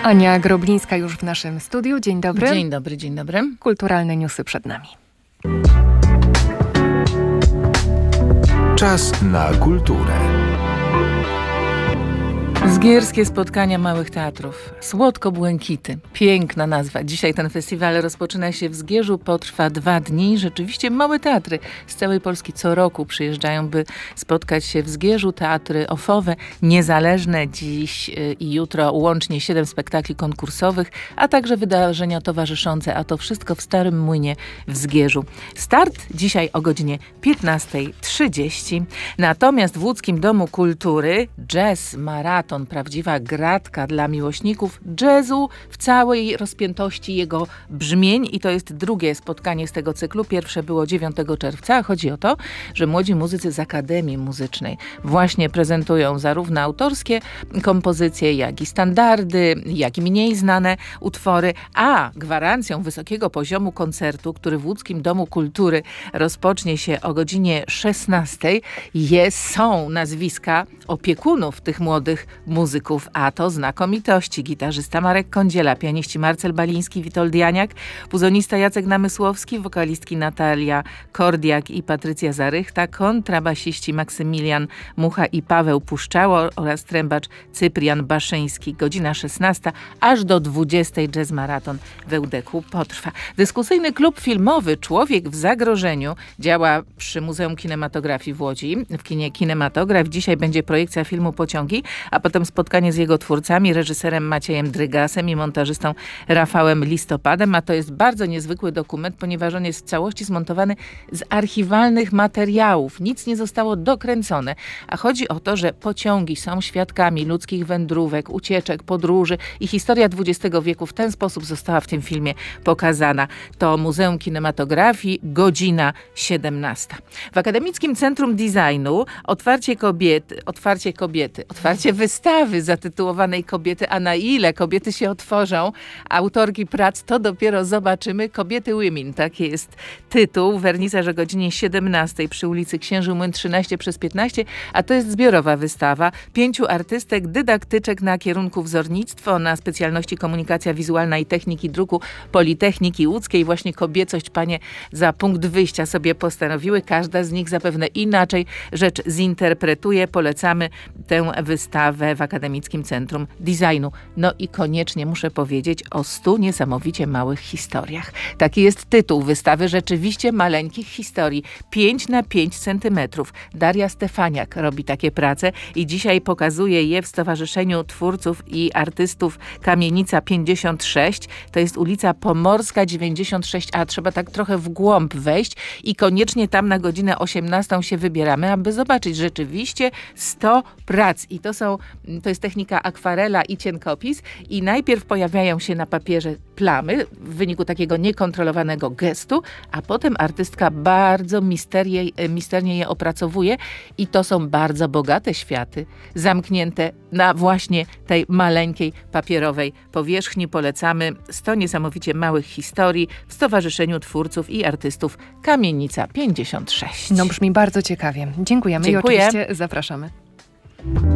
Ania Groblińska już w naszym studiu. Dzień dobry. Dzień dobry, dzień dobry. Kulturalne newsy przed nami. Czas na kulturę. Zgierskie spotkania małych teatrów. Słodko-błękity. Piękna nazwa. Dzisiaj ten festiwal rozpoczyna się w Zgierzu, potrwa 2 dni. Rzeczywiście małe teatry z całej Polski co roku przyjeżdżają, by spotkać się w Zgierzu. Teatry ofowe, niezależne dziś i jutro łącznie 7 spektakli konkursowych, a także wydarzenia towarzyszące, a to wszystko w Starym Młynie w Zgierzu. Start dzisiaj o godzinie 15:30. Natomiast w Łódzkim Domu Kultury jazz maraton, prawdziwa gratka dla miłośników jazzu w całej rozpiętości jego brzmień i to jest drugie spotkanie z tego cyklu. Pierwsze było 9 czerwca, a chodzi o to, że młodzi muzycy z Akademii Muzycznej właśnie prezentują zarówno autorskie kompozycje, jak i standardy, jak i mniej znane utwory, a gwarancją wysokiego poziomu koncertu, który w Łódzkim Domu Kultury rozpocznie się o godzinie 16, są nazwiska opiekunów tych młodych muzyków, a to znakomitości. Gitarzysta Marek Kądziela, pianiści Marcel Baliński, Witold Janiak, puzonista Jacek Namysłowski, wokalistki Natalia Kordiak i Patrycja Zarychta, kontrabasiści Maksymilian Mucha i Paweł Puszczało oraz trębacz Cyprian Baszyński. Godzina 16 aż do 20 jazz maraton w Ełdeku potrwa. Dyskusyjny klub filmowy Człowiek w zagrożeniu działa przy Muzeum Kinematografii w Łodzi. W kinie Kinematograf dzisiaj będzie projekcja filmu Pociągi, a potem spotkanie z jego twórcami, reżyserem Maciejem Drygasem i montażystą Rafałem Listopadem, a to jest bardzo niezwykły dokument, ponieważ on jest w całości zmontowany z archiwalnych materiałów. Nic nie zostało dokręcone, a chodzi o to, że pociągi są świadkami ludzkich wędrówek, ucieczek, podróży i historia XX wieku w ten sposób została w tym filmie pokazana. To Muzeum Kinematografii, godzina 17. W Akademickim Centrum Designu otwarcie wystawy zatytułowanej Kobiety, a na ile kobiety się otworzą. Autorki prac to dopiero zobaczymy. Kobiety Women, taki jest tytuł. Wernisaż o godzinie 17 przy ulicy Księży Młyn 13/15, a to jest zbiorowa wystawa 5 artystek, dydaktyczek na kierunku wzornictwo, na specjalności komunikacja wizualna i techniki druku Politechniki Łódzkiej. Właśnie kobiecość panie za punkt wyjścia sobie postanowiły. Każda z nich zapewne inaczej rzecz zinterpretuje. Polecamy tę wystawę w Akademickim Centrum Designu. No i koniecznie muszę powiedzieć o 100 niesamowicie małych historiach. Taki jest tytuł wystawy rzeczywiście maleńkich historii. 5 na 5 centymetrów. Daria Stefaniak robi takie prace i dzisiaj pokazuje je w Stowarzyszeniu Twórców i Artystów Kamienica 56. To jest ulica Pomorska 96a. Trzeba tak trochę w głąb wejść i koniecznie tam na godzinę 18 się wybieramy, aby zobaczyć rzeczywiście 100 prac. I to jest technika akwarela i cienkopis i najpierw pojawiają się na papierze plamy w wyniku takiego niekontrolowanego gestu, a potem artystka bardzo misternie je opracowuje i to są bardzo bogate światy, zamknięte na właśnie tej maleńkiej papierowej powierzchni. Polecamy 100 niesamowicie małych historii w Stowarzyszeniu Twórców i Artystów Kamienica 56. No brzmi bardzo ciekawie. Dziękujemy. Dziękuję. I oczywiście zapraszamy.